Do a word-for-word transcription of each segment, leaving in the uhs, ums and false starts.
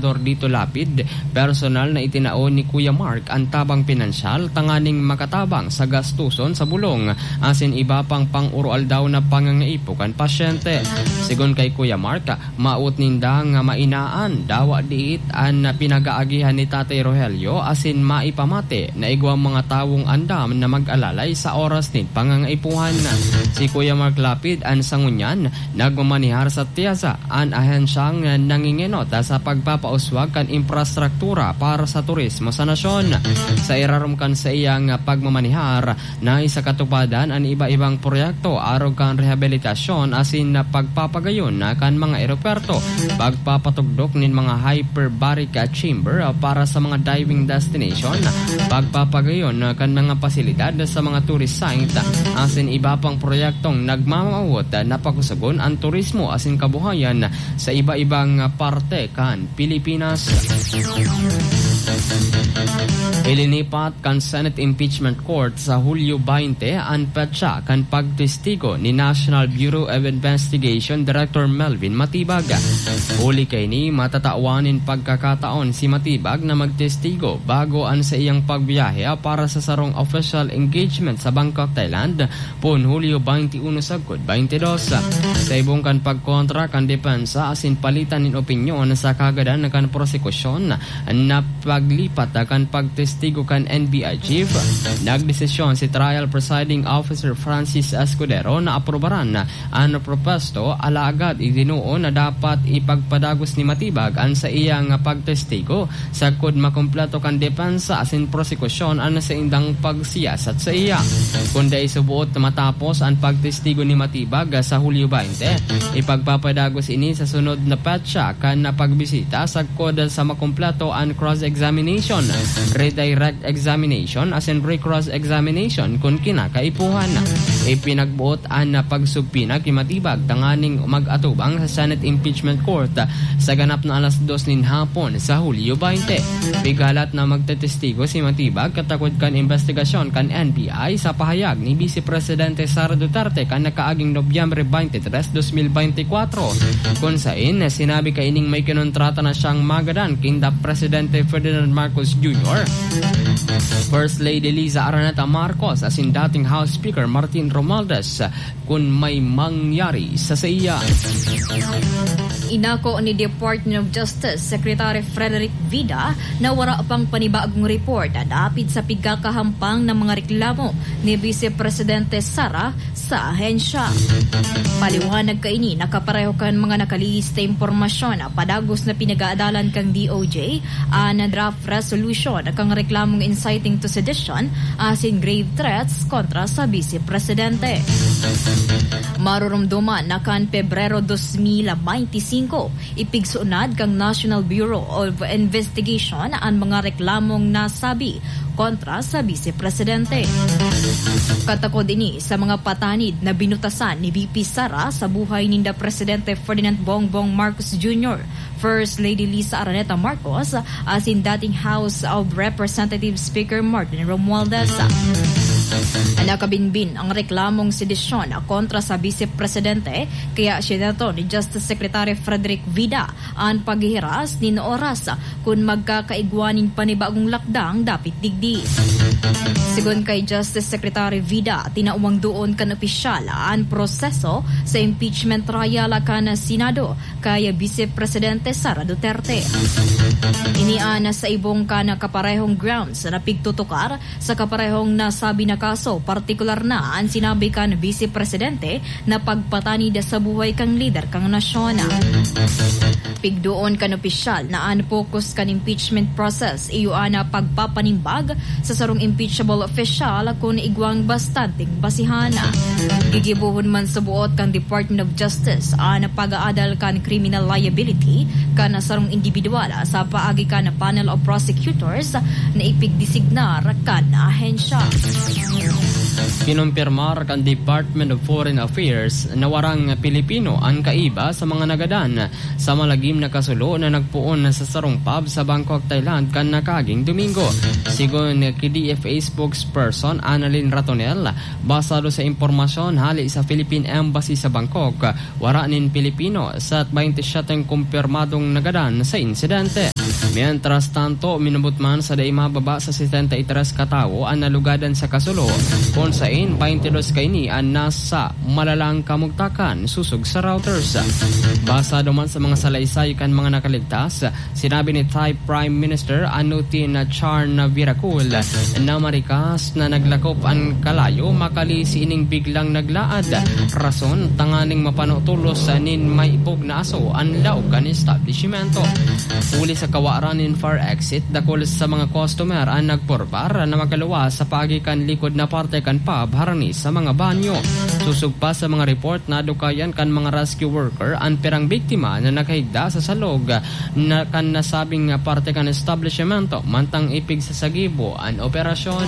Senador Dito Lapid, personal na itinao ni Kuya Mark ang tabang pinansyal tanganing makatabang sa gastuson sa bulong asin iba pang pang-urual daw na pangangaipukan pasyente. Sigon kay Kuya Mark, maut ninda nga mainaan dawa diit an pinagaagihan ni Tatay Rogelio asin maipamate na igwang mga tawong andam na mag-alalay sa oras ni pangangaipuhan. Si Kuya Mark Lapid an sangunyan nagmamanihar sa tiyasa an ahensyang nangingenot sa pagpapauswag kan infrastruktura para sa turismo sa nasyon. Sa irarom kan sa iyang pagmamanihar na isa katupadan ang iba-ibang proyekto arog kan rehabilitasyon asin na pagpapagayon na kan mga aeroperto, pagpapatugdok nin mga hyperbaric chamber para sa mga diving destination, pagpapagayon na kan mga pasilidad sa mga tourist site asin iba pang proyektong nagmamawot na pakusagon ang turismo asin kabuhayan sa iba-ibang parte kan Pilipinas. Ilinipat kan Senate Impeachment Court sa Hulyo twenty ang petsa kan pagtestigo ni National Bureau of Investigation Director Melvin Matibag. Uli kay ni matatawanin pagkakataon si Matibag na magtestigo bago ang sa iyang pagbiyahe para sa sarong official engagement sa Bangkok, Thailand pun Hulyo twenty-one sagod twenty-two. Sa ibong kan pagkontra kan depensa asin palitan nin opinyon sa kagadan kan prosekusyon na paglipat kan pagtestigo kan N B I chief, nagdesisyon si Trial Presiding Officer Francis Escudero na aprobaran ang propesto alaagad idinuo na dapat ipagpadagos ni Matibag ang sa iyang pagtestigo sa kud makumpleto kan depensa asin prosekusyon ang sa indang pagsiyasat sa iya. Kundi isubuot matapos ang pagtestigo ni Matibag sa Hulyo twenty, ipagpapadagos ini sa sunod na petsa kan na pagbisita sa kud sa makumpleto ang cross-examination, redirect examination as in re-cross examination kung kinakaipuhan. Ipinagbuot ang pagsugpina kay Matibag tanganing mag-atubang sa Senate Impeachment Court sa ganap na alas dos nin hapon sa Hulyo twenty. Bigalat na magtetestigo si Matibag katakod kan investigasyon kan N B I sa pahayag ni Vice Presidente Sara Duterte kan nakaaging Nobyembre twenty-three, twenty twenty-four kung sain sinabi kay ining may kinontrata na siyang magadan kinda Presidente Ferdinand Marcos Junior, First Lady Liza Araneta Marcos asin dating House Speaker Martin Romualdez kung may mangyari sa sa iya. Inako ni Department of Justice Secretary Frederick Vida na wala pang panibagong report dapit sa pigkakahampang ng mga reklamo ni Vice Presidente Sara sa ahensya. Paliwanag kaini nakapareho kan mga nakalista impormasyon padagos na pinag-aadalan kang D O J ang uh, draft resolution kang reklamong inciting to sedition asin grave threats kontra sa Vice Presidente. Marurumduman na kan Pebrero twenty twenty-five ipigsunad kang National Bureau of Investigation ang mga reklamong nasabi kontra sa Vice Presidente. Katakod ini sa mga patanid na binutasan ni V P Sara sa buhay ninda Presidente Ferdinand Bongbong Marcos Junior, First Lady Liza Araneta Marcos asin dating House of Representatives Speaker Martin Romualdez. Nakabinbin ang reklamong sedisyon kontra sa Vice Presidente kaya siya nato ni Justice Secretary Frederick Vida ang paghihiras ni oras kung magkakaigwanin panibagong lakdang dapit digdi. Sigon kay Justice Secretary Vida, tinaumang doon kan opisyal ang proseso sa impeachment trial kan Senado kaya Vice Presidente Sara Duterte. Iniana sa ibong ka na kaparehong grounds na pigtutukar sa kaparehong nasabi na kaso, partikular na ang sinabi kan Vice Presidente na pagpatanida sa buhay kang leader kang nasyon. Pigdoon kan opisyal na ang focus kan impeachment process iyo ana pagpapanimbag sa sarong impeachable official kung igwang bastanting basihana. Gigibuhon man sa buot kan Department of Justice ang pag-aadal kan criminal liability kan sarong individual sa paagi kan panel of prosecutors na ipigdesignar kan ahensya. Kinumpirmar kan Department of Foreign Affairs na warang Pilipino ang kaiba sa mga nagadan sa malagim na kasulo na nagpuon sa sarong pub sa Bangkok, Thailand kan nakaging Domingo. Sigon ki D F A spokesperson Annalyn Ratonel, basado sa impormasyon hali sa Philippine Embassy sa Bangkok, wara nin Pilipino sa twenty-seven kumpirmadong nagadan sa insidente. Mientras tanto, minubot man sa day mababa sa setenta y tres katawo ang nalugadan sa Kasulo, kung sain twenty-two kaini ang nasa malalang kamugtakan susog sa routers. Basa duman sa mga salaysay kan mga nakaligtas, sinabi ni Thai Prime Minister Anutin Charnvirakul na marikas na naglakop ang kalayo makali si ining biglang naglaad. Rason, tanganing mapanutulos nin may ibog na aso ang laog kan establishmento. Uli sa kawaran in far exit, dakol sa mga customer ang nagporbar na magalawa sa pagikan likod na parte kan pub harani sa mga banyo. Susug pa sa mga report na dukayan kan mga rescue worker ang perang biktima na nakahigda sa salog na kan nasabing parte kan establishmento mantang ipig sa sagibo ang operasyon.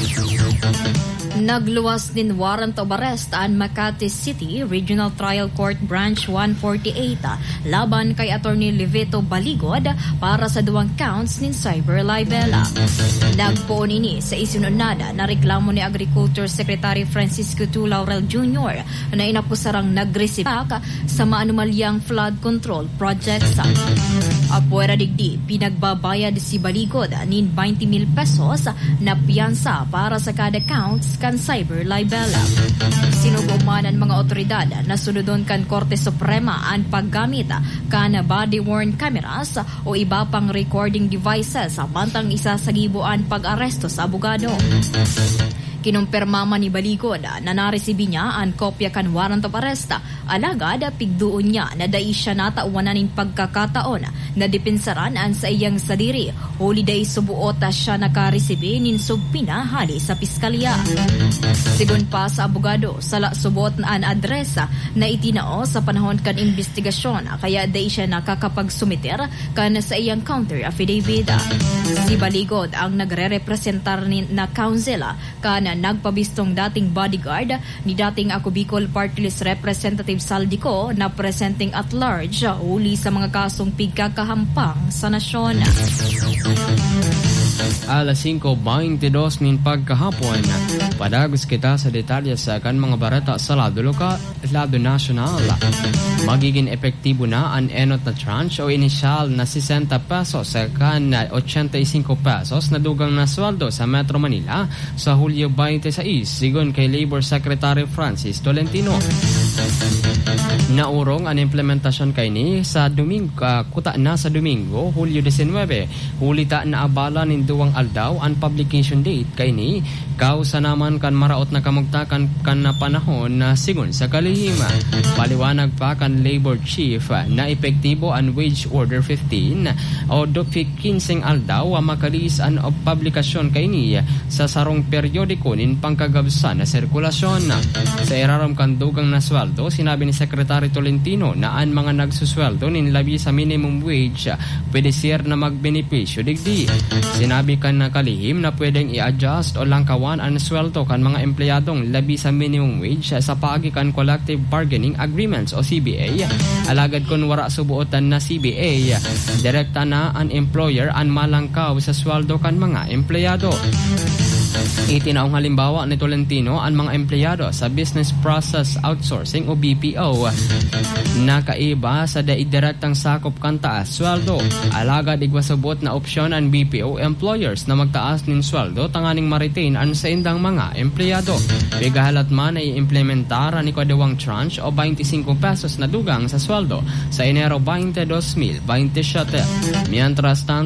Nagluwas din warrant of arrest ang Makati City Regional Trial Court Branch one forty-eight laban kay Attorney Livito Baligod para sa duwang counts nin cyber libel. Nagpoon ini sa isinunada na reklamo ni Agriculture Secretary Francisco Tu Laurel Junior na inapusarang nagresibak sa maanumalyang flood control projects. Apuera digdi, pinagbabayad si Baligod nin twenty mil pesos na piyansa para sa kada counts kan cyber libel. Sinugumanan mga otoridad na sunodon kan Korte Suprema ang paggamit kan body-worn cameras o iba pang recording devices bantang isa sa gibuan pag-aresto sa abogado. Kinumpirmama ni Baligod na naresibi niya ang kopya kan warrant of arrest. Alagad, pigduon niya na dai siya natauwanan ng pagkakataon na dipinsaran ang sa iyang sadiri. Huli day subuota siya nakaresibi nin subpina hali sa piskalya. Sigun pa sa abogado, sala subot na ang adresa na itinao sa panahon kan investigasyon kaya dai siya nakakapagsumiter kan sa iyang counter affidavit. Si Baligod ang nagre-representar ni na counsel kan nagpabistong dating bodyguard ni dating Ako Bicol Party List Representative Saldico na presenting at large uli sa mga kasong pigkakahampang sa nasyon. Alas singko twenty-two nin pagkahapon, padagos kita sa detalye sa kan mga barata sa lado loka, lado nasyonal. Magiging epektibo na ang enot na tranche o inisyal na sixty pesos sa kan eighty-five pesos na dugang na sweldo sa Metro Manila sa Hulyo twenty-six, sigon kay Labor Secretary Francis Tolentino. Naurong ang implementasyon kay ni sa Domingo, uh, kuta na sa Domingo, Hulyo nineteen, hulita na abala nin duwang aldaw ang publication date kay ni kaw sa naman kan maraot na kamugtakan kan na panahon na sigon sa kalihima. Paliwanag pa kan Labor Chief na epektibo ang Wage Order fifteen o do fifteen aldaw ang makalis ang publikasyon kay ni sa sarong periodiko nin pangkagabsa na sirkulasyon. Sa iraram kan dugang na sweldo, sinabi ni Secretary Tolentino na ang mga nagsusweldo nin labi sa minimum wage pwede sir na magbenepisyo digdi. Sinabi kan na kalihim na pwedeng i-adjust o langkawan ang sweldo kan mga empleyadong labi sa minimum wage sa paagi kan collective bargaining agreements o C B A. Alagad kun wara subuotan na C B A, direkta na ang employer ang malangkaw sa sweldo kan mga empleyado. Itinaong halimbawa ni Tolentino ang mga empleyado sa Business Process Outsourcing o B P O na kaiba sa direktang sakop kan taas sweldo. Alagad igwasabot na opsyon ang B P O employers na magtaas nin sweldo tanganing ma-retain ang sa indang mga empleyado. Bigahalat man ay implementara ni kadawang tranche o twenty-five pesos na dugang sa sweldo sa Enero twenty twenty-seven. Mientras tanto,